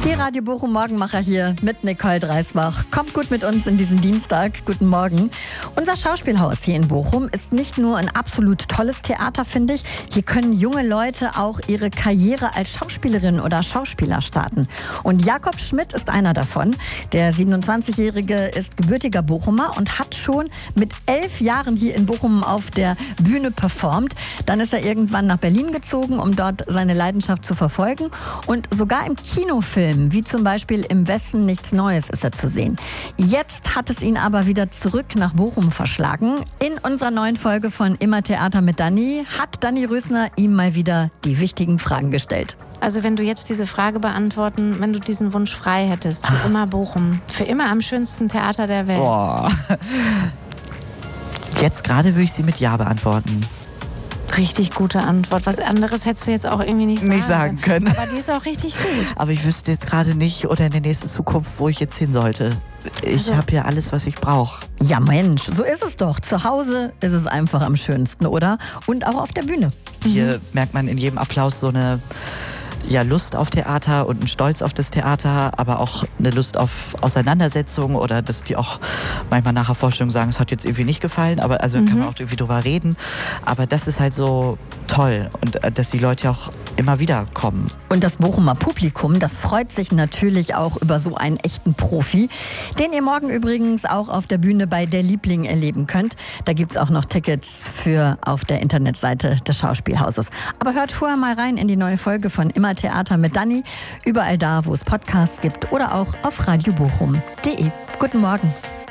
Die Radio Bochum Morgenmacher hier mit Nicole Dreisbach. Kommt gut mit uns in diesen Dienstag. Guten Morgen. Unser Schauspielhaus hier in Bochum ist nicht nur ein absolut tolles Theater, finde ich. Hier können junge Leute auch ihre Karriere als Schauspielerin oder Schauspieler starten. Und Jakob Schmidt ist einer davon. Der 27-Jährige ist gebürtiger Bochumer und hat schon mit 11 Jahren hier in Bochum auf der Bühne performt. Dann ist er irgendwann nach Berlin gezogen, um dort seine Leidenschaft zu verfolgen. Und sogar im Kinofilm, wie zum Beispiel Im Westen nichts Neues, ist er zu sehen. Jetzt hat es ihn aber wieder zurück nach Bochum verschlagen. In unserer neuen Folge von Immer Theater mit Dani hat Dani Rösner ihm mal wieder die wichtigen Fragen gestellt. Also wenn du jetzt diese Frage beantworten, wenn du diesen Wunsch frei hättest, für immer Bochum, für immer am schönsten Theater der Welt. Boah. Jetzt gerade würde ich sie mit Ja beantworten. Richtig gute Antwort. Was anderes hättest du jetzt auch irgendwie nicht sagen können. Aber die ist auch richtig gut. Aber ich wüsste jetzt gerade nicht oder in der nächsten Zukunft, wo ich jetzt hin sollte. Ich habe hier alles, was ich brauche. Ja Mensch, so ist es doch. Zu Hause ist es einfach am schönsten, oder? Und auch auf der Bühne. Hier merkt man in jedem Applaus so eine Lust auf Theater und einen Stolz auf das Theater, aber auch eine Lust auf Auseinandersetzung oder dass die auch manchmal nach der Vorstellung sagen, es hat jetzt irgendwie nicht gefallen, aber also kann man auch irgendwie drüber reden. Aber das ist halt so toll und dass die Leute auch immer wieder kommen. Und das Bochumer Publikum, das freut sich natürlich auch über so einen echten Profi, den ihr morgen übrigens auch auf der Bühne bei Der Liebling erleben könnt. Da gibt's auch noch Tickets für auf der Internetseite des Schauspielhauses. Aber hört vorher mal rein in die neue Folge von Immer Theater mit Dani, überall da, wo es Podcasts gibt oder auch auf radiobochum.de. Guten Morgen.